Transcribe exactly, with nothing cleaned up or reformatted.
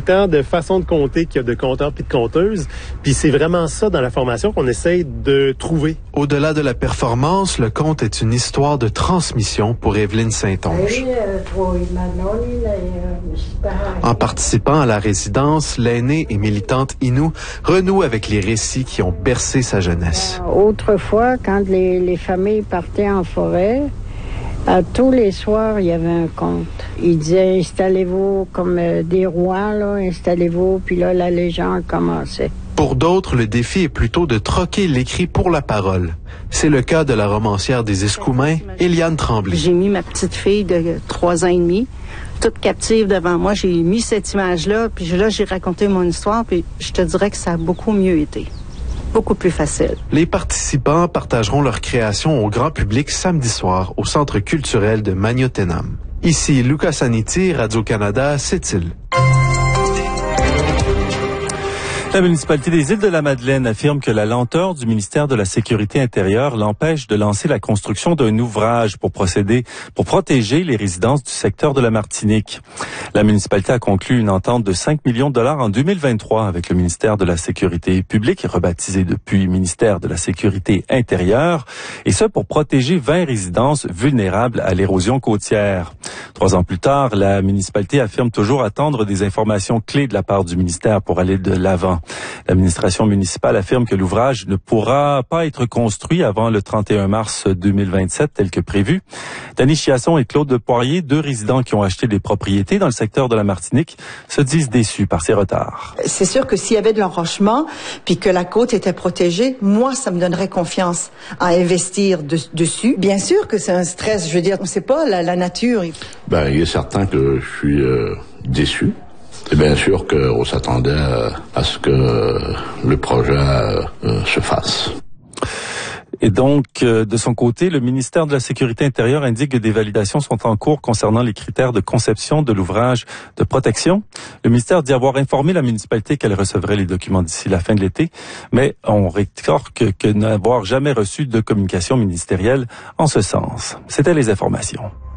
autant de façons de compter qu'il y a de compteurs puis de compteuses. Puis c'est vraiment ça dans la formation qu'on essaye de trouver. Au-delà de la performance, le conte est une histoire de transmission pour Evelyne Saint-Onge. En participant à la résidence, l'aînée et militante Inou renoue avec les récits qui ont bercé sa jeunesse. Autrefois, quand les, les familles partaient en forêt, à tous les soirs, il y avait un conte. Il disait, installez-vous comme euh, des rois, là, installez-vous, puis là, la légende commençait. Pour d'autres, le défi est plutôt de troquer l'écrit pour la parole. C'est le cas de la romancière des Escoumins, Éliane Tremblay. J'ai mis ma petite fille de trois ans et demi, toute captive devant moi. J'ai mis cette image-là, puis là, j'ai raconté mon histoire, puis je te dirais que ça a beaucoup mieux été. Beaucoup plus facile. Les participants partageront leur création au grand public samedi soir au Centre culturel de Magnotenam. Ici, Lucas Saniti, Radio-Canada, Sept-Îles. La municipalité des Îles-de-la-Madeleine affirme que la lenteur du ministère de la Sécurité intérieure l'empêche de lancer la construction d'un ouvrage pour procéder, pour protéger les résidences du secteur de la Martinique. La municipalité a conclu une entente de cinq millions de dollars en deux mille vingt-trois avec le ministère de la Sécurité publique, rebaptisé depuis ministère de la Sécurité intérieure, et ce pour protéger vingt résidences vulnérables à l'érosion côtière. Trois ans plus tard, la municipalité affirme toujours attendre des informations clés de la part du ministère pour aller de l'avant. L'administration municipale affirme que l'ouvrage ne pourra pas être construit avant le trente et un mars deux mille vingt-sept, tel que prévu. Dany Chiasson et Claude de Poirier, deux résidents qui ont acheté des propriétés dans le secteur de la Martinique, se disent déçus par ces retards. C'est sûr que s'il y avait de l'enrochement, puis que la côte était protégée, moi, ça me donnerait confiance à investir de, dessus. Bien sûr que c'est un stress, je veux dire, on ne sait pas la, la nature. Ben, il est certain que je suis euh, déçu. Et bien sûr qu'on s'attendait à, à ce que le projet euh, se fasse. Et donc, euh, de son côté, le ministère de la Sécurité intérieure indique que des validations sont en cours concernant les critères de conception de l'ouvrage de protection. Le ministère dit avoir informé la municipalité qu'elle recevrait les documents d'ici la fin de l'été, mais on rétorque que n'avoir jamais reçu de communication ministérielle en ce sens. C'était les informations.